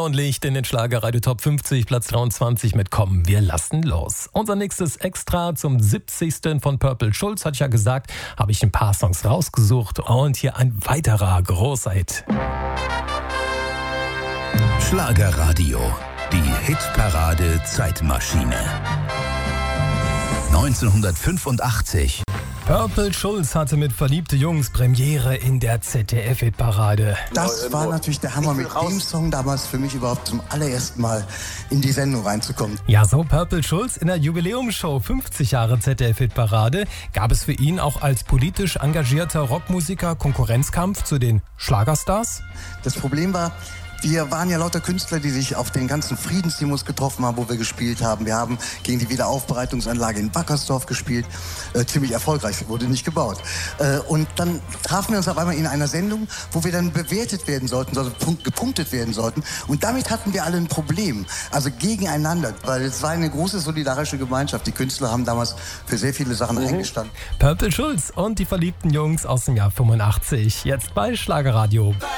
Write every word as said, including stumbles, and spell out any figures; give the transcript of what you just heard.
und Licht in den Schlagerradio Top fünfzig, Platz dreiundzwanzig mit Komm, wir lassen los. Unser nächstes Extra zum siebzigsten von Purple Schulz, hatte ich ja gesagt, habe ich ein paar Songs rausgesucht und hier ein weiterer großer Hit. Schlagerradio, die Hitparade Zeitmaschine. neunzehnhundertfünfundachtzig. Purple Schulz hatte mit Verliebte Jungs Premiere in der Z D F-Hitparade. Das war natürlich der Hammer, mit dem Song damals für mich überhaupt zum allerersten Mal in die Sendung reinzukommen. Ja, so Purple Schulz in der Jubiläumsshow fünfzig Jahre Z D F-Hitparade gab es für ihn auch als politisch engagierter Rockmusiker Konkurrenzkampf zu den Schlagerstars. Das Problem war, wir waren ja lauter Künstler, die sich auf den ganzen Friedensdemos getroffen haben, wo wir gespielt haben. Wir haben gegen die Wiederaufbereitungsanlage in Wackersdorf gespielt. Äh, ziemlich erfolgreich, wurde nicht gebaut. Äh, und dann trafen wir uns auf einmal in einer Sendung, wo wir dann bewertet werden sollten, also gepunktet werden sollten. Und damit hatten wir alle ein Problem. Also gegeneinander, weil es war eine große solidarische Gemeinschaft. Die Künstler haben damals für sehr viele Sachen mhm. eingestanden. Purple Schulz und die Verliebten Jungs aus dem Jahr fünfundachtzig. Jetzt bei Schlagerradio.